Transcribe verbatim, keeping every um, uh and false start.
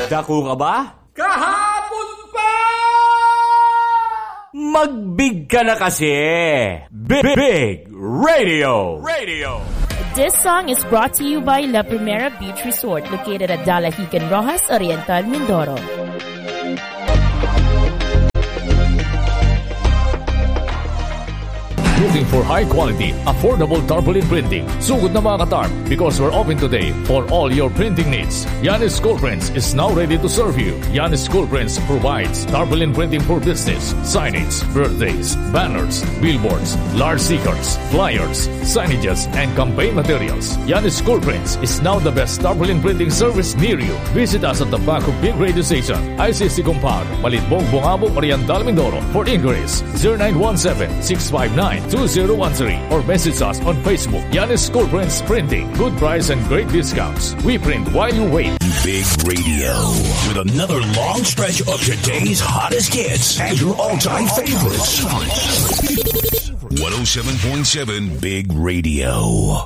Dako ka ba? Kahapon pa! Magbig ka na kasi. Big, Big Radio. Radio. This song is brought to you by La Primera Beach Resort, located at Dalahican Rojas, Oriental, Mindoro. Looking for high quality, affordable tarpaulin printing? Sugod na mga katarp, because we're open today for all your printing needs. Yanis School Prints is now ready to serve you. Yanis School Prints provides tarpaulin printing for business, signage, birthdays, banners, billboards, large stickers, flyers, signages, and campaign materials. Yanis School Prints is now the best tarpaulin printing service near you. Visit us at the back of Big Radio Station, I C C Compound, Malitbong, Bungabong, Oriental, Mindoro. For inquiries, zero nine one seven, six five nine, two zero one three or message us on Facebook. Yanis School Prints Printing. Good price and great discounts. We print while you wait. Big Radio with another long stretch of today's hottest hits and your all-time favorites. one oh seven point seven Big Radio.